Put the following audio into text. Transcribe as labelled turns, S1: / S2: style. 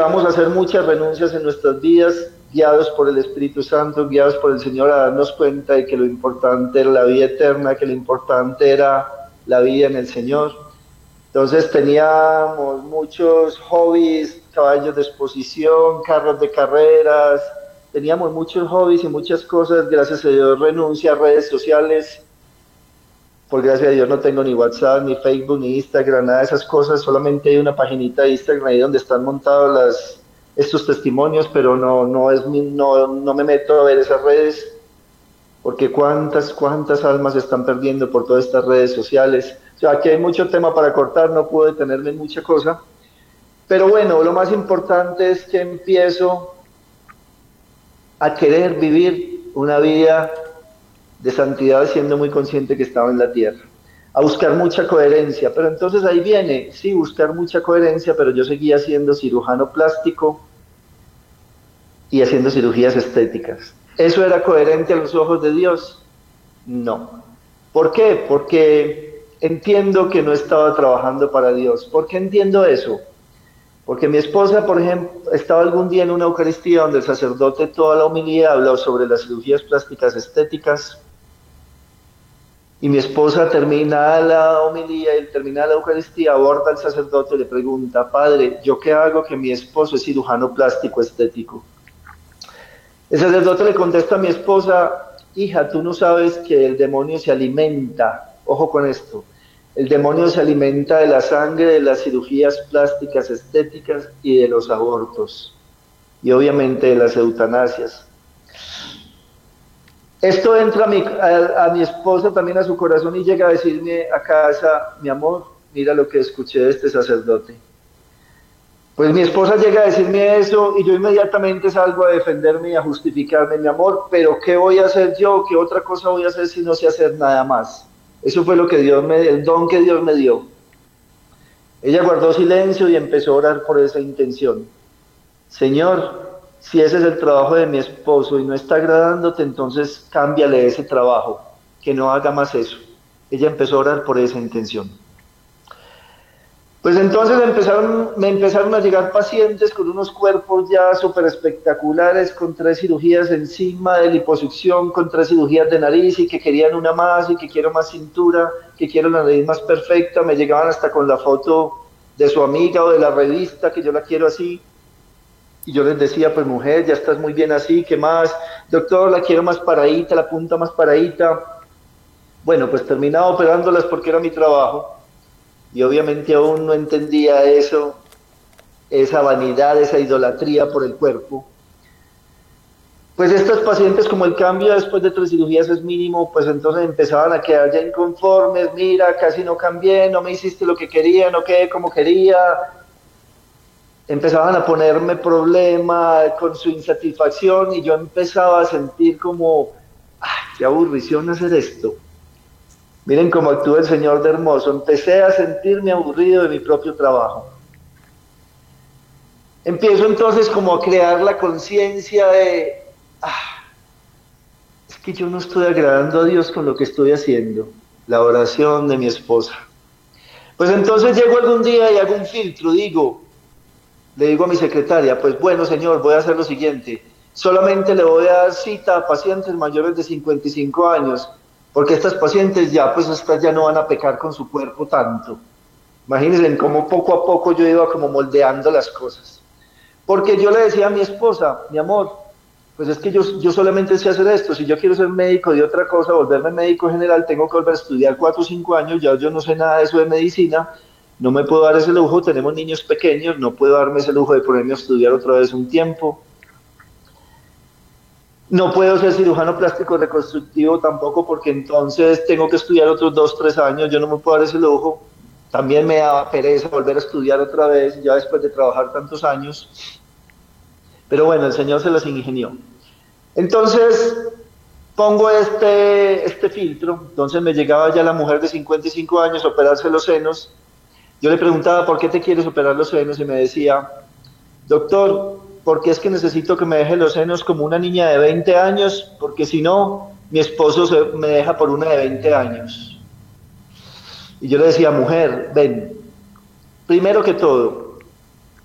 S1: empezamos a hacer muchas renuncias en nuestras vidas, guiados por el Espíritu Santo, guiados por el Señor, a darnos cuenta de que lo importante era la vida eterna, que lo importante era la vida en el Señor. Entonces teníamos muchos hobbies, caballos de exposición, carros de carreras, teníamos muchos hobbies y muchas cosas. Gracias a Dios renuncié a redes sociales. Por gracias a Dios no tengo ni WhatsApp, ni Facebook, ni Instagram, nada de esas cosas. Solamente hay una paginita de Instagram ahí donde están montados estos testimonios, pero no me meto a ver esas redes, porque cuántas almas se están perdiendo por todas estas redes sociales. O sea, aquí hay mucho tema para cortar, no puedo detenerme en mucha cosa. Pero bueno, lo más importante es que empiezo a querer vivir una vida de santidad, siendo muy consciente que estaba en la tierra, a buscar mucha coherencia. Pero entonces ahí viene, sí, buscar mucha coherencia, pero yo seguía siendo cirujano plástico y haciendo cirugías estéticas. ¿Eso era coherente a los ojos de Dios? No. ¿Por qué? Porque entiendo que no estaba trabajando para Dios. ¿Por qué entiendo eso? Porque mi esposa, por ejemplo, estaba algún día en una Eucaristía donde el sacerdote toda la homilía habló sobre las cirugías plásticas estéticas, y mi esposa termina la homilía y termina la Eucaristía, aborda al sacerdote y le pregunta: Padre, ¿yo qué hago que mi esposo es cirujano plástico estético? El sacerdote le contesta a mi esposa: hija, tú no sabes que el demonio se alimenta, ojo con esto, el demonio se alimenta de la sangre, de las cirugías plásticas estéticas y de los abortos, y obviamente de las eutanasias. Esto entra a mi esposa también a su corazón y llega a decirme a casa: mi amor, mira lo que escuché de este sacerdote. Pues mi esposa llega a decirme eso y yo inmediatamente salgo a defenderme y a justificarme: mi amor, pero ¿qué voy a hacer yo? ¿Qué otra cosa voy a hacer si no sé hacer nada más? Eso fue el don que Dios me dio. Ella guardó silencio y empezó a orar por esa intención. Señor, si ese es el trabajo de mi esposo y no está agradándote, entonces cámbiale ese trabajo, que no haga más eso. Ella empezó a orar por esa intención. Pues entonces me empezaron a llegar pacientes con unos cuerpos ya súper espectaculares, con 3 cirugías encima de liposucción, con 3 cirugías de nariz, y que querían una más, y que quiero más cintura, que quiero la nariz más perfecta. Me llegaban hasta con la foto de su amiga o de la revista, que yo la quiero así. Y yo les decía: pues mujer, ya estás muy bien así, ¿qué más? Doctor, la quiero más paradita, la punta más paradita. Bueno, pues terminaba operándolas porque era mi trabajo. Y obviamente aún no entendía eso, esa vanidad, esa idolatría por el cuerpo. Pues estos pacientes, como el cambio después de 3 cirugías es mínimo, pues entonces empezaban a quedar ya inconformes: mira, casi no cambié, no me hiciste lo que quería, no quedé como quería. Empezaban a ponerme problema con su insatisfacción, y yo empezaba a sentir como: ¡ay, qué aburrición hacer esto! Miren cómo actúa el Señor de hermoso. Empecé a sentirme aburrido de mi propio trabajo. Empiezo entonces como a crear la conciencia de: es que yo no estoy agradando a Dios con lo que estoy haciendo. La oración de mi esposa. Pues entonces llego algún día y hago un filtro, le digo a mi secretaria: pues bueno, señor, voy a hacer lo siguiente. Solamente le voy a dar cita a pacientes mayores de 55 años, porque estas pacientes estas ya no van a pecar con su cuerpo tanto. Imagínense cómo poco a poco yo iba como moldeando las cosas. Porque yo le decía a mi esposa: mi amor, pues es que yo solamente sé hacer esto. Si yo quiero ser médico de otra cosa, volverme médico general, tengo que volver a estudiar 4 o 5 años, ya yo no sé nada de eso de medicina. No me puedo dar ese lujo, tenemos niños pequeños, no puedo darme ese lujo de ponerme a estudiar otra vez un tiempo. No puedo ser cirujano plástico reconstructivo tampoco, porque entonces tengo que estudiar otros 2 o 3 años, yo no me puedo dar ese lujo. También me daba pereza volver a estudiar otra vez, ya después de trabajar tantos años. Pero bueno, el Señor se las ingenió. Entonces pongo este filtro. Entonces me llegaba ya la mujer de 55 años a operarse los senos. Yo le preguntaba: ¿por qué te quieres operar los senos? Y me decía: doctor, porque es que necesito que me deje los senos como una niña de 20 años, porque si no, mi esposo me deja por una de 20 años. Y yo le decía: mujer, ven, primero que todo,